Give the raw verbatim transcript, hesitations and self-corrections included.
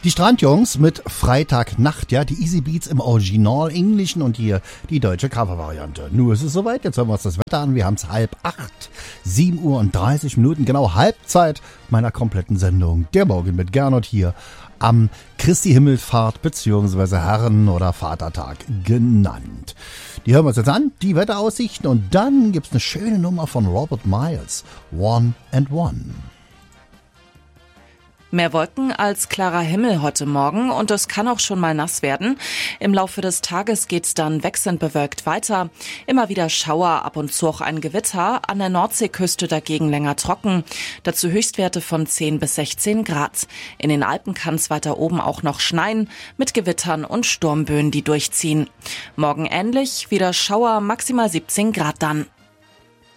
Die Strandjungs mit Freitagnacht, ja, die Easy Beats im Original Englischen und hier die deutsche Covervariante. Nur ist es soweit, jetzt hören wir uns das Wetter an. Wir haben es halb acht, sieben Uhr und dreißig Minuten, genau Halbzeit meiner kompletten Sendung. Der Morgen mit Gernot hier am Christi Himmelfahrt bzw. Herren- oder Vatertag genannt. Die hören wir uns jetzt an, die Wetteraussichten, und dann gibt's eine schöne Nummer von Robert Miles, One and One. Mehr Wolken als klarer Himmel heute Morgen und es kann auch schon mal nass werden. Im Laufe des Tages geht's dann wechselnd bewölkt weiter. Immer wieder Schauer, ab und zu auch ein Gewitter. An der Nordseeküste dagegen länger trocken. Dazu Höchstwerte von zehn bis sechzehn Grad. In den Alpen kann es weiter oben auch noch schneien, mit Gewittern und Sturmböen, die durchziehen. Morgen ähnlich, wieder Schauer, maximal siebzehn Grad dann.